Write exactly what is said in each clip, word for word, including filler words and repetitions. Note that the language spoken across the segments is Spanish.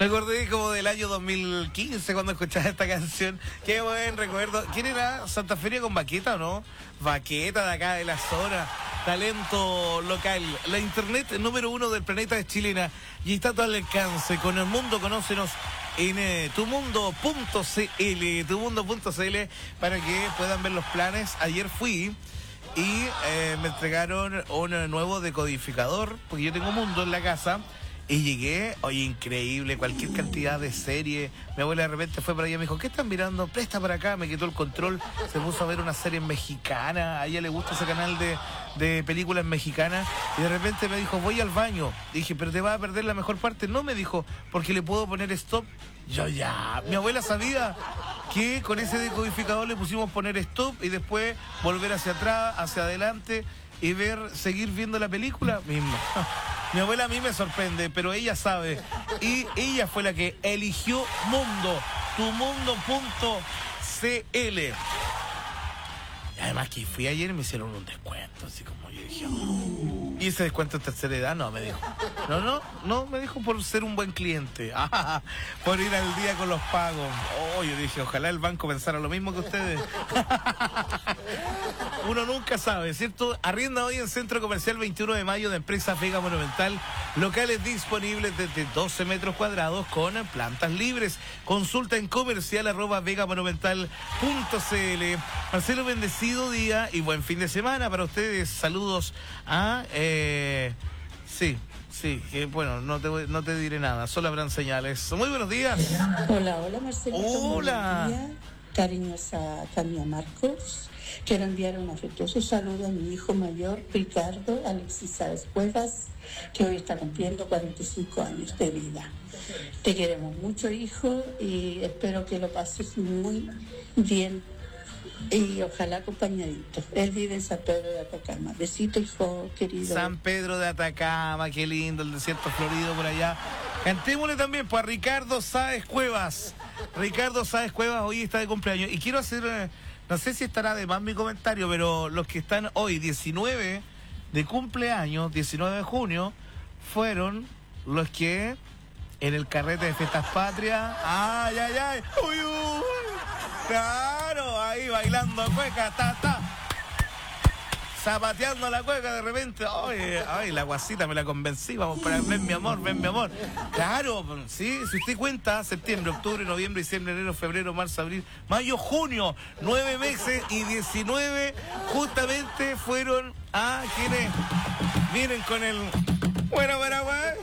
Me acordé como del año dos mil quince cuando escuchaba esta canción. Qué buen recuerdo. ¿Quién era? ¿Santa Feria con Vaqueta o no? Vaqueta de acá de la zona. Talento local. La internet número uno del planeta es chilena y está a todo al alcance. Con el mundo, conócenos en eh, tumundo punto cl, tumundo punto cl, para que puedan ver los planes. Ayer fui y eh, me entregaron un nuevo decodificador, porque yo tengo Mundo en la casa. Y llegué, oye, increíble, cualquier cantidad de serie. Mi abuela de repente fue para allá y me dijo, ¿qué están mirando? Presta para acá, me quitó el control, se puso a ver una serie mexicana, a ella le gusta ese canal de, de películas mexicanas, y de repente me dijo, voy al baño. Dije, pero te vas a perder la mejor parte. No, me dijo, porque le puedo poner stop. Yo ya, mi abuela sabía que con ese decodificador le pusimos poner stop y después volver hacia atrás, hacia adelante y ver, seguir viendo la película misma. Mi abuela a mí me sorprende, pero ella sabe. Y ella fue la que eligió Mundo, tumundo punto cl. Y además que fui ayer y me hicieron un descuento, así como yo dije, oh. ¿Y ese descuento en tercera edad? No, me dijo. No, no, no, me dijo por ser un buen cliente. Ah, por ir al día con los pagos. Oh, yo dije, ojalá el banco pensara lo mismo que ustedes. Uno nunca sabe, ¿cierto? Arrienda hoy en Centro Comercial veintiuno de mayo de Empresa Vega Monumental. Locales disponibles desde doce metros cuadrados con plantas libres. Consulta en comercial arroba vegamonumental punto cl. Marcelo, bendecido día y buen fin de semana para ustedes. Saludos a... Eh, sí, sí, que bueno, no te, voy, no te diré nada, solo habrán señales. Muy buenos días. Hola, hola Marcelo. Hola. Cariñosa Tania Marcos. Quiero enviar un afectuoso saludo a mi hijo mayor, Ricardo Alexis Sáez Cuevas, que hoy está cumpliendo cuarenta y cinco años de vida. Te queremos mucho, hijo, y espero que lo pases muy bien y ojalá acompañadito. Él vive en San Pedro de Atacama. Besito, hijo querido. San Pedro de Atacama, qué lindo, el desierto florido por allá. Cantémosle también pues, a Ricardo Sáez Cuevas. Ricardo Sáez Cuevas hoy está de cumpleaños. Y quiero hacer... Eh, no sé si estará de más mi comentario, pero los que están hoy, diecinueve de cumpleaños, diecinueve de junio, fueron los que en el carrete de Fiestas Patrias, ¡ay, ay, ay! ¡Uy, uy! ¡Claro! Ahí bailando cueca, ta, ta. Zapateando la cueca de repente. ¡Ay, ay! La guasita me la convencí. Vamos para ven mi amor, ven mi amor. Claro, sí, si usted cuenta, septiembre, octubre, noviembre, diciembre, enero, febrero, marzo, abril, mayo, junio, nueve meses y diecinueve justamente fueron a quienes vienen con el bueno para guay.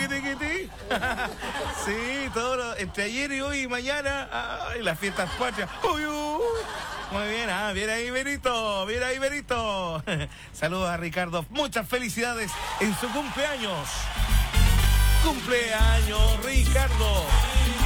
Sí, todo lo, entre ayer y hoy y mañana, ay, las fiestas patrias. Uy, uy. Muy bien, ah, bien ahí, Benito, bien ahí, Benito. Saludos a Ricardo, muchas felicidades en su cumpleaños. Cumpleaños, Ricardo.